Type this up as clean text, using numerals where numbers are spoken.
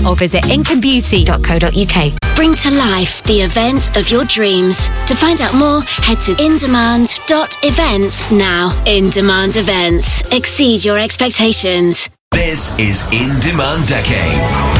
or visit incomebeauty.co.uk. Bring to life the event of your dreams. To find out more, head to indemand.events now. In Demand Events. Exceed your expectations. This is In Demand Decades.